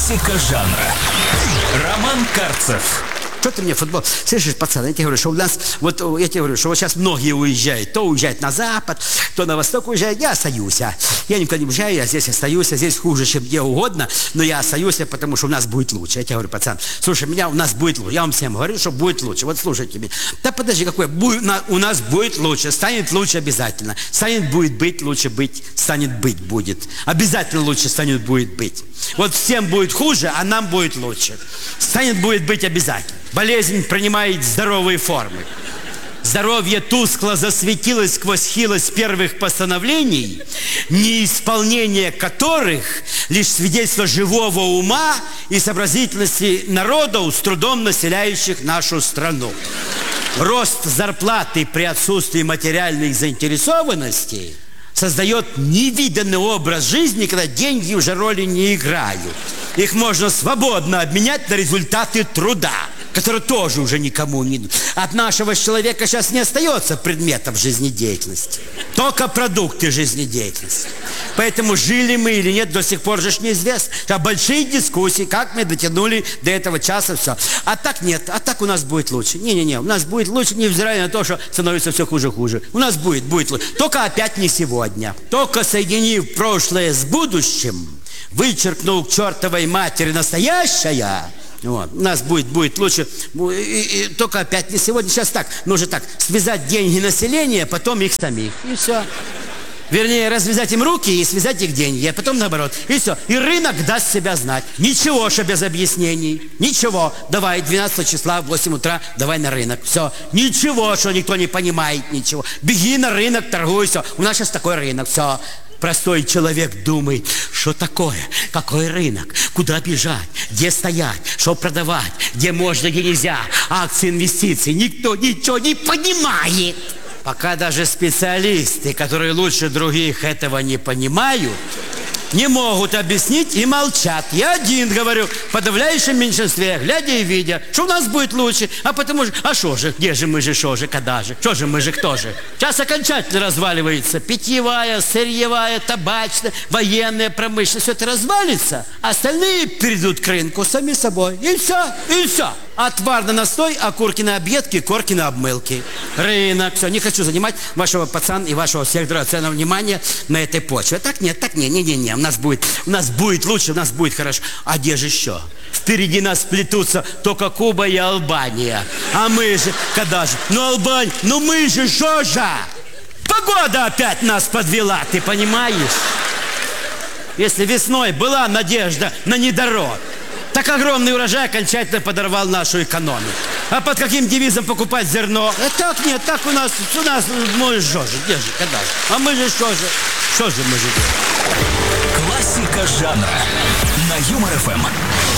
Классика жанра. Роман Карцев. Что ты мне футбол? Слышишь, пацан, я тебе говорю, что у нас, вот я тебе говорю, что вот сейчас многие уезжают. То уезжают на запад, то на восток уезжают. Я остаюсь. Я никуда не уезжаю, я здесь остаюсь. Здесь хуже, чем где угодно, но я остаюсь, потому что у нас будет лучше. Я тебе говорю, пацан, слушай, у нас будет лучше. Я вам всем говорю, что будет лучше. Вот слушайте меня. Да подожди, какое? У нас будет лучше. Станет лучше обязательно. Станет будет быть, лучше быть. Станет быть будет. Обязательно лучше станет будет быть. Вот всем будет хуже, а нам будет лучше. Станет будет быть обязательно. Болезнь принимает здоровые формы. Здоровье тускло засветилось сквозь хилость первых постановлений, неисполнение которых лишь свидетельство живого ума и сообразительности народов, с трудом населяющих нашу страну. Рост зарплаты при отсутствии материальных заинтересованностей создает невиданный образ жизни, когда деньги уже роли не играют. Их можно свободно обменять на результаты труда, которые тоже уже никому не нужны. От нашего человека сейчас не остается предметов жизнедеятельности, только продукты жизнедеятельности. Поэтому жили мы или нет, до сих пор же неизвестно. А большие дискуссии, как мы дотянули до этого часа, все. А так нет, а так у нас будет лучше. Не-не-не, у нас будет лучше, невзирая на то, что становится все хуже-хуже. У нас будет лучше. Только опять не сегодня. Только соединив прошлое с будущим, вычеркнув к чертовой матери настоящее, вот, у нас будет лучше, и только опять не сегодня, сейчас так, нужно так, связать деньги населения, потом их самих, и все. Вернее, развязать им руки и связать их деньги, а потом наоборот, и все. И рынок даст себя знать. Ничего, что без объяснений, ничего. Давай, 12 числа в 8 утра, давай на рынок, все. Ничего, что никто не понимает, ничего. Беги на рынок, торгуй, все. У нас сейчас такой рынок, все. Простой человек думает, что такое, какой рынок, куда бежать, где стоять, что продавать, где можно, где нельзя, акции, инвестиции. Никто ничего не понимает. Пока даже специалисты, которые лучше других этого не понимают, не могут объяснить и молчат. Я один говорю, в подавляющем меньшинстве, глядя и видя, что у нас будет лучше. А потому что, а что же, где же мы же, что же, когда же, что же мы же, кто же? Сейчас окончательно разваливается питьевая, сырьевая, табачная, военная промышленность. Все это развалится, а остальные перейдут к рынку сами собой. И все, и все. Отвар на настой, окурки на объедки, корки на обмылки. Рынок. Все, не хочу занимать вашего пацана и вашего всех драгоценного внимания на этой почве. Так нет, не. У нас будет лучше, у нас будет хорошо. А где же еще? Впереди нас плетутся только Куба и Албания. А мы же, когда же? Ну, Албания, ну мы же, что же? Погода опять нас подвела, ты понимаешь? Если весной была надежда на недород, так огромный урожай окончательно подорвал нашу экономику. А под каким девизом покупать зерно? Так нет, так у нас, мы что же, где же, когда же? А мы же что же мы же делаем? Классика жанра на Юмор ФМ.